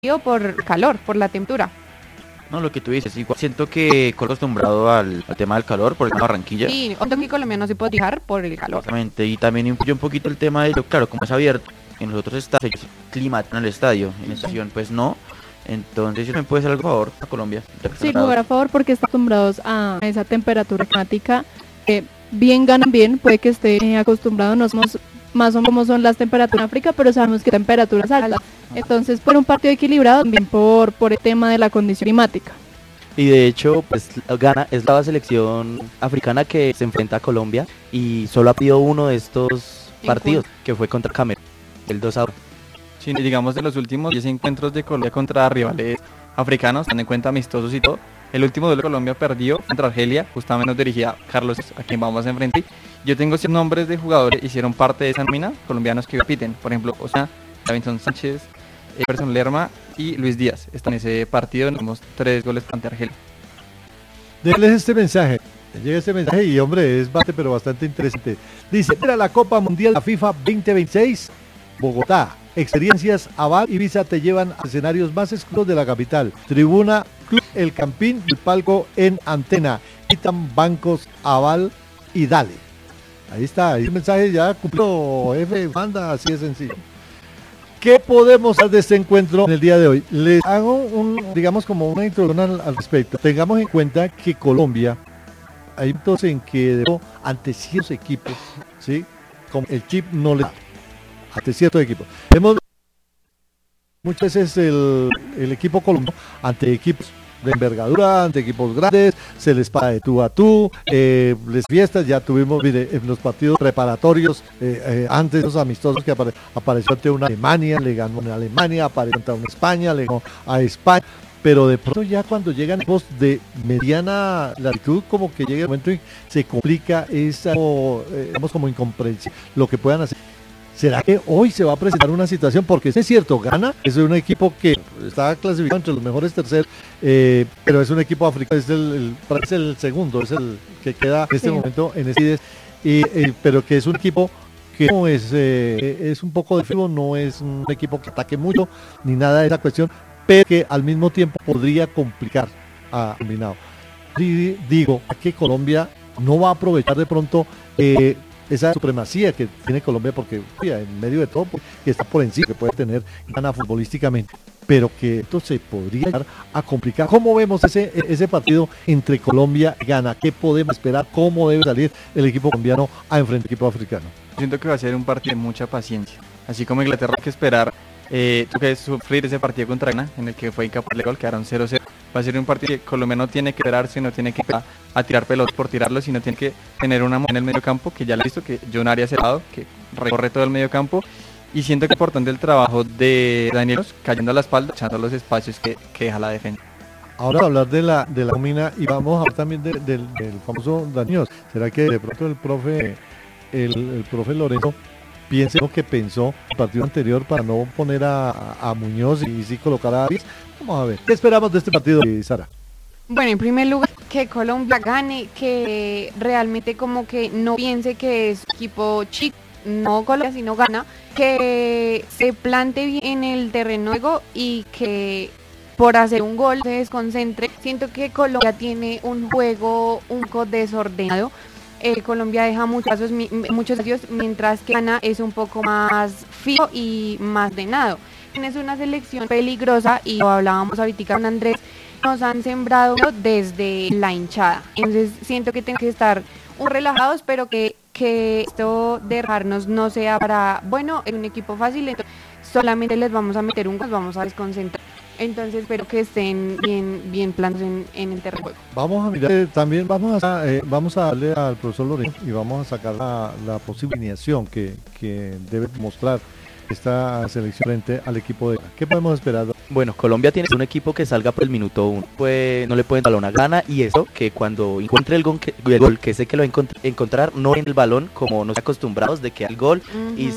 por calor, por la temperatura. No, lo que tú dices, igual siento que acostumbrado al tema del calor por el tema de Barranquilla. Sí, otro que Colombia no se puede fijar por el calor. Exactamente, y también influye un poquito el tema de, claro, como es abierto, en los otros estadios ellos climatan el estadio, en esta estación pues no, entonces eso me puede ser algo a favor a Colombia. Sí, jugar a favor porque están acostumbrados a esa temperatura climática, bien ganan bien, puede que esté acostumbrado, no somos más o menos como son las temperaturas en África, pero sabemos que temperaturas altas, entonces por un partido equilibrado, también por el tema de la condición climática. Y de hecho, pues Ghana es la selección africana que se enfrenta a Colombia y solo ha perdido uno de estos partidos, que fue contra Camerún, el 2-1. Sí, digamos de los últimos 10 encuentros de Colombia contra rivales africanos, teniendo en cuenta amistosos y todo, el último duelo que Colombia perdió contra Argelia, justamente nos dirigía Carlos, a quien vamos a enfrentar. Yo tengo 100 nombres de jugadores que hicieron parte de esa nómina, colombianos que repiten, por ejemplo, Davinson Sánchez, Emerson Lerma y Luis Díaz. Están en ese partido, tenemos 3 goles ante Argelia. Denles este mensaje. Llega este mensaje y hombre, es bastante interesante. Dice, era la Copa Mundial de la FIFA 2026, Bogotá. Experiencias, Aval y Visa te llevan a escenarios más exclusivos de la capital. Tribuna, Club El Campín, el palco en Antena. Quitan bancos, Aval y dale. Ahí está, el mensaje ya cumplido, F, manda, así de sencillo. ¿Qué podemos hacer de este encuentro en el día de hoy? Les hago digamos como una introducción al respecto. Tengamos en cuenta que Colombia, hay momentos en que ante ciertos equipos, ¿sí? Como el chip no le da, ante ciertos equipos. Hemos muchas veces el equipo colombiano ante equipos de envergadura, ante equipos grandes, se les para de tú a tú, les fiestas, ya tuvimos, mire, en los partidos preparatorios, antes los amistosos que apareció ante una Alemania, le ganó una Alemania, apareció ante una España, le ganó a España, pero de pronto ya cuando llegan equipos de mediana latitud, como que llega el momento y se complica esa, digamos como incomprensible, lo que puedan hacer. ¿Será que hoy se va a presentar una situación? Porque es cierto, Ghana es un equipo que está clasificado entre los mejores terceros, pero es un equipo africano, es el segundo, es el que queda en este momento en este pero que es un equipo que no es un poco defensivo, no es un equipo que ataque mucho, ni nada de esa cuestión, pero que al mismo tiempo podría complicar a combinado. Digo que Colombia no va a aprovechar de pronto esa supremacía que tiene Colombia, porque en medio de todo que está por encima, que puede tener Ghana futbolísticamente, pero que esto se podría llegar a complicar. ¿Cómo vemos ese partido entre Colombia y Ghana? ¿Qué podemos esperar? ¿Cómo debe salir el equipo colombiano a enfrentar al equipo africano? Siento que va a ser un partido de mucha paciencia, así como Inglaterra hay que esperar, tuvo que sufrir ese partido contra Ghana, en el que fue incapaz de gol, quedaron 0-0. Va a ser un partido que Colombia no tiene que esperarse, no tiene que a tirar pelotas por tirarlo, sino tiene que tener una en el medio campo, que ya lo he visto, que John Arias lado, que recorre todo el medio campo, y siento que es importante el trabajo de Daniel cayendo a la espalda, echando los espacios que deja la defensa. Ahora vamos a hablar de la nómina y vamos a hablar también del famoso Daniel. ¿Será que de pronto el profe Lorenzo piense lo que pensó el partido anterior para no poner a Muñoz y sí colocar a Arias? Vamos a ver. ¿Qué esperamos de este partido, Sara? Bueno, en primer lugar, que Colombia gane, que realmente como que no piense que es equipo chico, no Colombia, sino gana, que se plante bien en el terreno de juego y que por hacer un gol se desconcentre. Siento que Colombia tiene un juego un poco desordenado. Colombia deja muchos espacios, mientras que Ghana es un poco más fijo y más ordenado. Es una selección peligrosa y lo hablábamos ahorita con Andrés, nos han sembrado desde la hinchada. Entonces siento que tenemos que estar relajados, pero que esto de dejarnos no sea para, bueno, en un equipo fácil, entonces solamente les vamos a meter un gol, vamos a desconcentrar. Entonces espero que estén bien planos en el terreno de juego. Vamos a mirar, también vamos a darle al profesor Lorenzo y vamos a sacar la posible alineación que debe mostrar esta selección frente al equipo de Ghana. ¿Qué podemos esperar? Bueno, Colombia tiene un equipo que salga por el minuto 1, pues no le pueden balón a Ghana, y eso que cuando encuentre el gol que sé que lo va a encontrar, no en el balón como nos acostumbrados de que al gol y